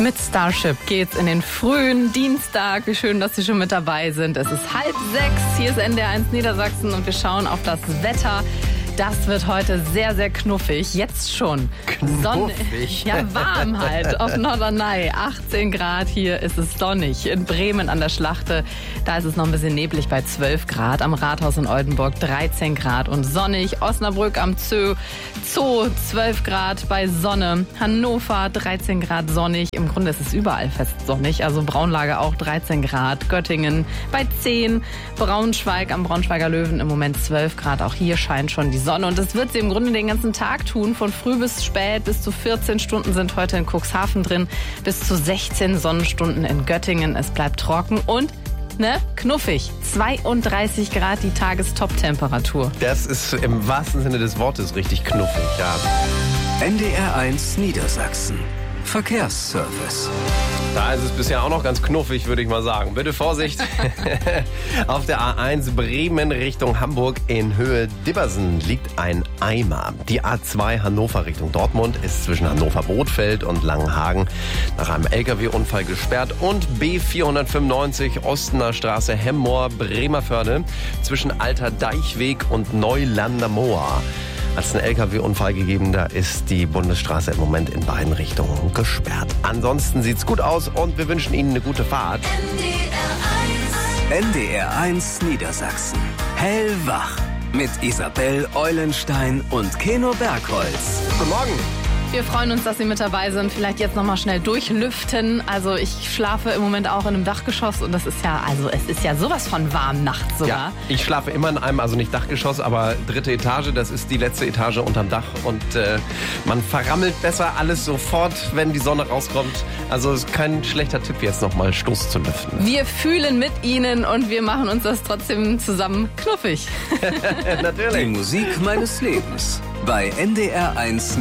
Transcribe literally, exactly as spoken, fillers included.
Mit Starship geht's in den frühen Dienstag. Wie schön, dass Sie schon mit dabei sind. Es ist halb sechs. Hier ist N D R eins Niedersachsen und wir schauen auf das Wetter. Das wird heute sehr, sehr knuffig. Jetzt schon. Knuffig? Ja, warm halt. Auf Norderney. achtzehn Grad. Hier ist es sonnig. In Bremen an der Schlachte, da ist es noch ein bisschen neblig bei zwölf Grad. Am Rathaus in Oldenburg dreizehn Grad und sonnig. Osnabrück am Zoo, Zoo zwölf Grad bei Sonne. Hannover dreizehn Grad sonnig. Im Grunde ist es überall fest sonnig. Also Braunlage auch dreizehn Grad. Göttingen bei zehn. Braunschweig am Braunschweiger Löwen im Moment zwölf Grad. Auch hier scheint schon die Sonne. Und das wird sie im Grunde den ganzen Tag tun. Von früh bis spät. Bis zu vierzehn Stunden sind heute in Cuxhaven drin. Bis zu sechzehn Sonnenstunden in Göttingen. Es bleibt trocken und ne, knuffig. zweiunddreißig Grad die Tagestop-Temperatur. Das ist im wahrsten Sinne des Wortes richtig knuffig, ja. N D R eins Niedersachsen. Verkehrsservice. Da ist es bisher auch noch ganz knuffig, würde ich mal sagen. Bitte Vorsicht. Auf der A eins Bremen Richtung Hamburg in Höhe Dibbersen liegt ein Eimer. Die A zwei Hannover Richtung Dortmund ist zwischen Hannover-Bothfeld und Langenhagen nach einem L K W-Unfall gesperrt. Und B vierhundertfünfundneunzig Ostener Straße Hemmoor Bremerförde zwischen Alter Deichweg und Neulander Moor. Hat es einen L K W-Unfall gegeben, da ist die Bundesstraße im Moment in beiden Richtungen gesperrt. Ansonsten sieht's gut aus und wir wünschen Ihnen eine gute Fahrt. N D R eins Niedersachsen. Hellwach. Mit Isabel Eulenstein und Keno Bergholz. Guten Morgen. Wir freuen uns, dass Sie mit dabei sind. Vielleicht jetzt nochmal schnell durchlüften. Also ich schlafe im Moment auch in einem Dachgeschoss und das ist ja, also es ist ja sowas von warm nachts sogar. Ja, ich schlafe immer in einem, also nicht Dachgeschoss, aber dritte Etage. Das ist die letzte Etage unterm Dach und äh, man verrammelt besser alles sofort, wenn die Sonne rauskommt. Also es ist kein schlechter Tipp, jetzt nochmal Stoß zu lüften. Wir fühlen mit Ihnen und wir machen uns das trotzdem zusammen knuffig. Die Natürlich. Musik meines Lebens. Bei N D R eins